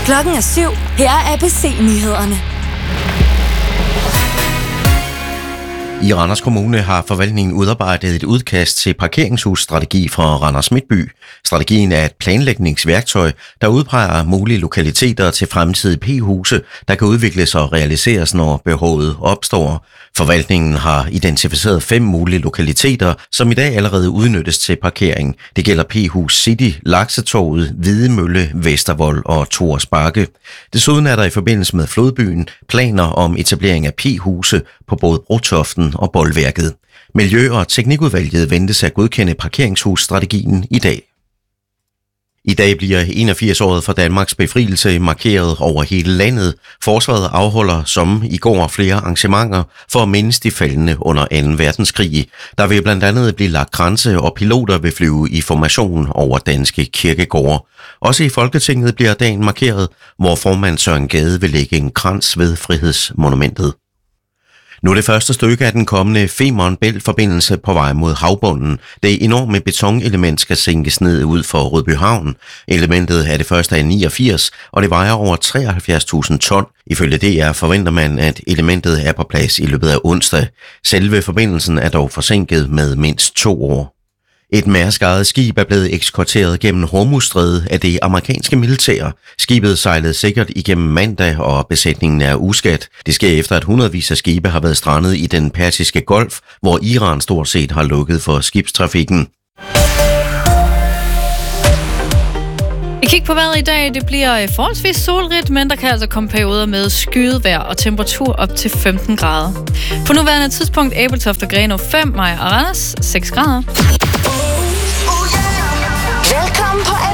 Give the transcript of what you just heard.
Klokken er 7. Her er ABC-nyhederne. I Randers Kommune har forvaltningen udarbejdet et udkast til parkeringshusstrategi for Randers Midtby. Strategien er et planlægningsværktøj, der udpeger mulige lokaliteter til fremtidige P-huse, der kan udvikles og realiseres, når behovet opstår. Forvaltningen har identificeret 5 mulige lokaliteter, som i dag allerede udnyttes til parkering. Det gælder P-hus City, Laksetorvet, Hvidemølle, Vestervold og Thors Bakke. Desuden er der i forbindelse med Flodbyen planer om etablering af P-huse på både Brotoften og Bolværket. Miljø- og Teknikudvalget ventes at godkende parkeringshusstrategien i dag. I dag bliver 81-året for Danmarks befrielse markeret over hele landet. Forsvaret afholder som i går flere arrangementer for at mindes de faldne under 2. verdenskrig. Der vil blandt andet blive lagt kranse, og piloter vil flyve i formation over danske kirkegårde. Også i Folketinget bliver dagen markeret, hvor formand Søren Gade vil lægge en krans ved Frihedsmonumentet. Nu er det første stykke af den kommende Femern Bælt-forbindelse på vej mod havbunden. Det enorme betonelement skal sænkes ned ud for Rødbyhavn. Elementet er det første af 89, og det vejer over 73.000 ton. Ifølge DR forventer man, at elementet er på plads i løbet af onsdag. Selve forbindelsen er dog forsinket med mindst 2 år. Et Mærsk-ejet skib er blevet eskorteret gennem Hormuzstrædet af det amerikanske militær. Skibet sejlede sikkert igennem mandag, og besætningen er uskadt. Det sker efter, at hundredvis af skibe har været strandet i den Persiske Golf, hvor Iran stort set har lukket for skibstrafikken. Vi kigger på vejret i dag. Det bliver forholdsvis solrigt, men der kan altså komme perioder med skyet vejr og temperatur op til 15 grader. På nuværende tidspunkt Ebeltoft og Grenaa 5, Maja og Randers 6 grader. Velkommen på